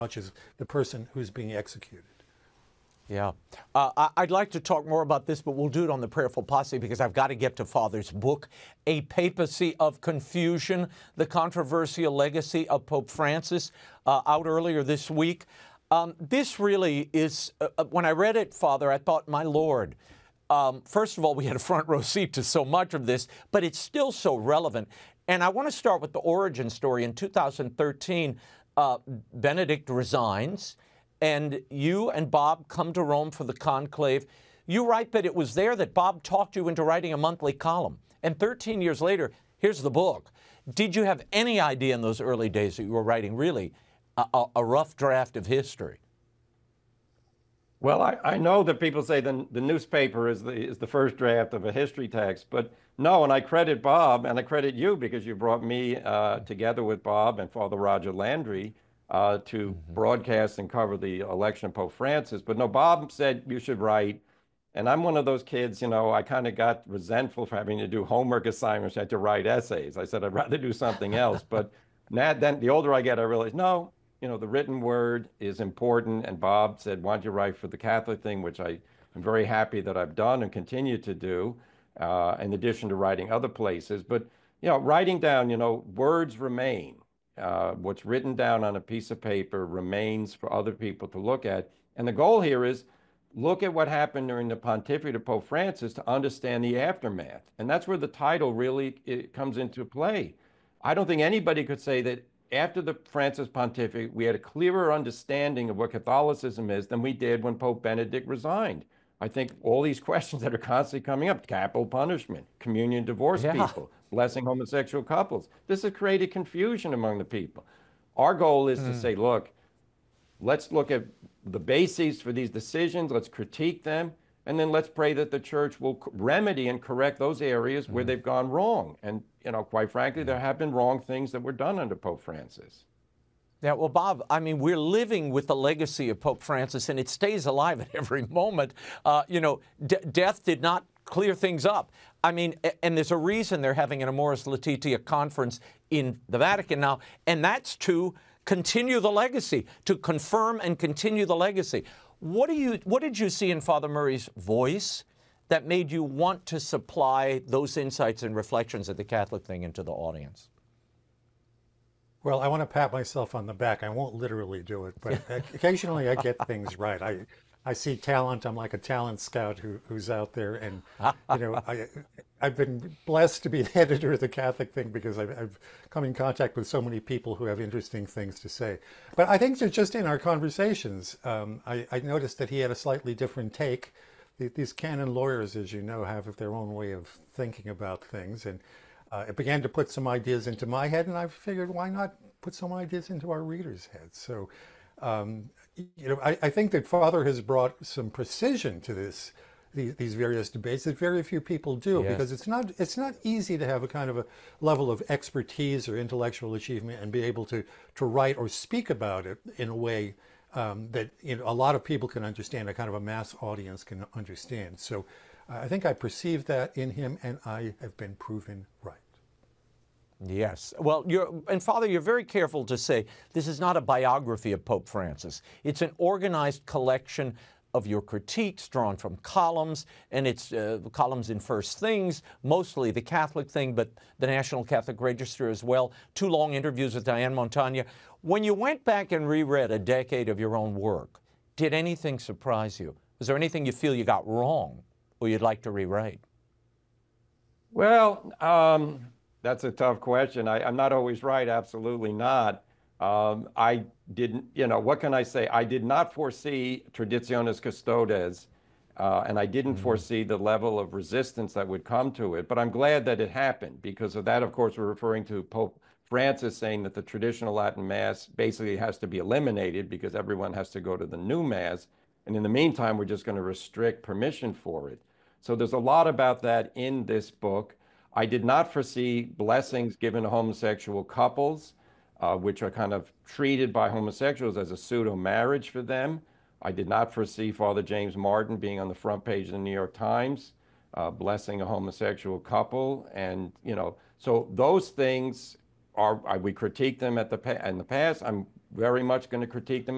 much as the person who's being executed. Yeah. I'd like to talk more about this, but we'll do it on the Prayerful Posse because I've got to get to Father's book, A Papacy of Confusion, The Controversial Legacy of Pope Francis, out earlier this week. This really is, when I read it, Father, I thought, my Lord, first of all, we had a front row seat to so much of this, but it's still so relevant. And I want to start with the origin story. In 2013, Benedict resigns, and you and Bob come to Rome for the conclave. You write that it was there that Bob talked you into writing a monthly column. And 13 years later, here's the book. Did you have any idea in those early days that you were writing really a rough draft of history? Well, I know that people say the newspaper is the first draft of a history text, but no, and I credit Bob and I credit you because you brought me together with Bob and Father Roger Landry to broadcast and cover the election of Pope Francis. But no, Bob said you should write. And I'm one of those kids, I kind of got resentful for having to do homework assignments. I had to write essays. I said, I'd rather do something else. But then the older I get, I realize, no, the written word is important. And Bob said, why don't you write for the Catholic thing, which I'm very happy that I've done and continue to do, in addition to writing other places. But, writing down, words remain. What's written down on a piece of paper remains for other people to look at. And the goal here is look at what happened during the pontificate of Pope Francis to understand the aftermath. And that's where the title really comes into play. I don't think anybody could say that after the Francis pontificate, we had a clearer understanding of what Catholicism is than we did when Pope Benedict resigned. I think all these questions that are constantly coming up, capital punishment, communion divorce people, blessing homosexual couples, this has created confusion among the people. Our goal is to say, look, let's look at the bases for these decisions, let's critique them, and then let's pray that the church will remedy and correct those areas where they've gone wrong. And, quite frankly, there have been wrong things that were done under Pope Francis. Yeah, well, Bob, I mean, we're living with the legacy of Pope Francis, and it stays alive at every moment. Death did not clear things up. I mean, and there's a reason they're having an Amoris Laetitia conference in the Vatican now, and that's to continue the legacy, to confirm and continue the legacy. What did you see in Father Murray's voice that made you want to supply those insights and reflections of the Catholic thing into the audience? Well, I want to pat myself on the back. I won't literally do it, but occasionally I get things right. I see talent. I'm like a talent scout who's out there, and I've been blessed to be the editor of the Catholic thing because I've come in contact with so many people who have interesting things to say. But I think that just in our conversations, I noticed that he had a slightly different take. These canon lawyers, as you know, have their own way of thinking about things, and it began to put some ideas into my head, and I figured, why not put some ideas into our readers' heads? So, I think that Father has brought some precision to these various debates that very few people do, because it's not easy to have a kind of a level of expertise or intellectual achievement and be able to write or speak about it in a way that a lot of people can understand, a kind of a mass audience can understand. So I think I perceived that in him, and I have been proven right. Yes. Well, Father, you're very careful to say this is not a biography of Pope Francis. It's an organized collection of your critiques drawn from columns, and it's columns in First Things, mostly the Catholic thing, but the National Catholic Register as well, 2 long interviews with Diane Montagna. When you went back and reread a decade of your own work, did anything surprise you? Was there anything you feel you got wrong or you'd like to rewrite? Well, that's a tough question. I'm not always right, absolutely not. I didn't, what can I say? I did not foresee Traditionis Custodes, and I didn't foresee the level of resistance that would come to it. But I'm glad that it happened. Because of that, of course, we're referring to Pope Francis saying that the traditional Latin Mass basically has to be eliminated because everyone has to go to the new Mass. And in the meantime, we're just going to restrict permission for it. So there's a lot about that in this book. I did not foresee blessings given to homosexual couples, which are kind of treated by homosexuals as a pseudo marriage for them. I did not foresee Father James Martin being on the front page of the New York Times, blessing a homosexual couple. And, so those things we critique them in the past. I'm very much going to critique them